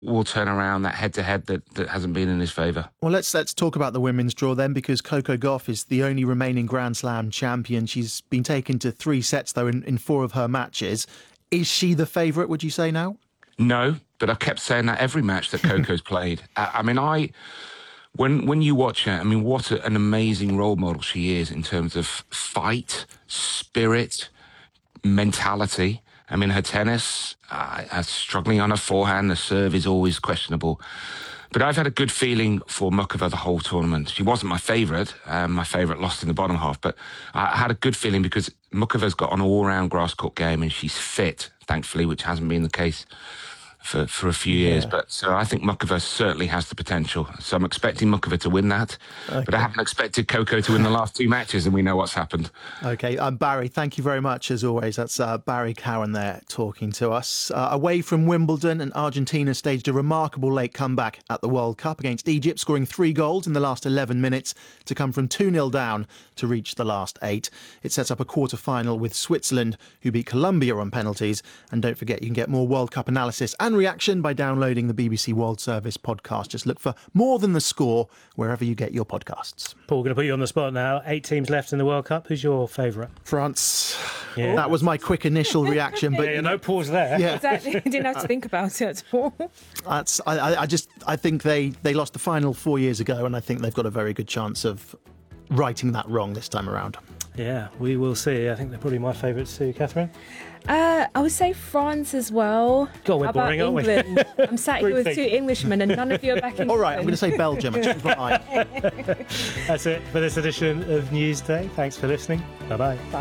will turn around that head-to-head that hasn't been in his favour. Well, let's talk about the women's draw then, because Coco Gauff is the only remaining Grand Slam champion. She's been taken to 3 sets, though, in 4 of her matches. Is she the favourite, would you say, now? No, but I kept saying that every match that Coco's played. When you watch her, what an amazing role model she is in terms of fight, spirit, mentality. Her tennis, struggling on her forehand, the serve is always questionable. But I've had a good feeling for Muchova the whole tournament. She wasn't my favourite. My favourite lost in the bottom half. But I had a good feeling because Muchova's got an all-round grass-court game and she's fit, thankfully, which hasn't been the case for a few years. But so I think Muchova certainly has the potential. So I'm expecting Muchova to win that. Okay. But I haven't expected Coco to win the last 2 matches, and we know what's happened. OK, Barry, thank you very much, as always. That's Barry Cowan there talking to us. Away from Wimbledon, and Argentina staged a remarkable late comeback at the World Cup against Egypt, scoring 3 goals in the last 11 minutes to come from 2-0 down to reach the last 8. It sets up a quarter-final with Switzerland, who beat Colombia on penalties. And don't forget, you can get more World Cup analysis and reaction by downloading the BBC World Service podcast. Just look for More Than the Score wherever you get your podcasts. Paul, going to put you on the spot now. 8 teams left in the World Cup. Who's your favourite? France. Yeah. That was my quick initial reaction. But no pause there. Yeah. Exactly. I didn't have to think about it at all. I think they lost the final 4 years ago, and I think they've got a very good chance of righting that wrong this time around. Yeah, we will see. I think they're probably my favourites too, Catherine. I would say France as well. God, we're boring, aren't we? I'm sat here with 2 Englishmen and none of you are back in All right, I'm going to say Belgium. That's it for this edition of Newsday. Thanks for listening. Bye-bye. Bye.